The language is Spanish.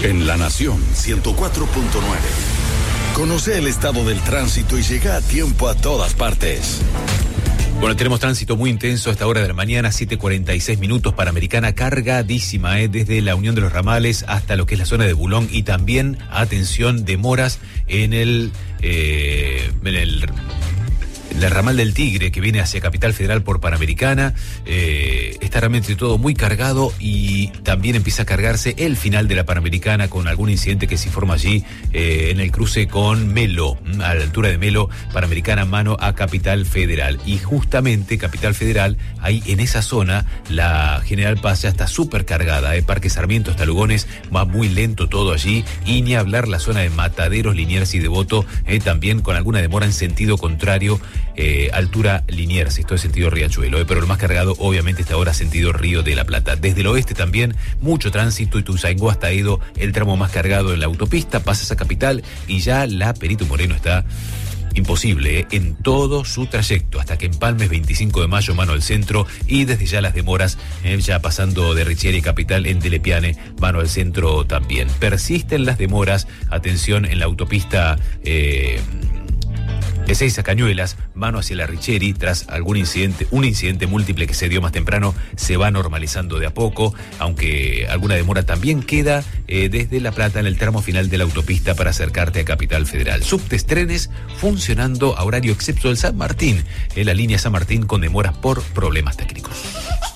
En La Nación 104.9. Conoce el estado del tránsito y llega a tiempo a todas partes. Bueno, tenemos tránsito muy intenso a esta hora de la mañana, 7:46 minutos, Panamericana cargadísima, desde la Unión de los Ramales hasta lo que es la zona de Bulón, y también, atención, demoras en el ramal del Tigre, que viene hacia Capital Federal por Panamericana. Está realmente todo muy cargado, y también empieza a cargarse el final de la Panamericana con algún incidente que se informa allí en el cruce con Melo, a la altura de Melo, Panamericana mano a Capital Federal. Y justamente Capital Federal, ahí en esa zona, la General Paz ya está súper cargada, Parque Sarmiento hasta Lugones, va muy lento todo allí, y ni hablar la zona de Mataderos, Liniers y Devoto, también con alguna demora en sentido contrario, altura Liniers, esto es sentido Riachuelo, pero lo más cargado obviamente está ahora sentido Río de la Plata. Desde el oeste también mucho tránsito, Ituzaingó hasta Edo, el tramo más cargado en la autopista, pasas a Capital y ya la Perito Moreno está imposible en todo su trayecto, hasta que empalmes 25 de mayo, mano al centro, y desde ya las demoras, ya pasando de Richieri y Capital en Telepiane, mano al centro también. Persisten las demoras, atención, en la autopista Ezeiza Cañuelas, mano hacia la Richieri, tras un incidente múltiple que se dio más temprano. Se va normalizando de a poco, aunque alguna demora también queda desde La Plata en el tramo final de la autopista para acercarte a Capital Federal. Subtes, trenes funcionando a horario excepto el San Martín, en la línea San Martín, con demoras por problemas técnicos.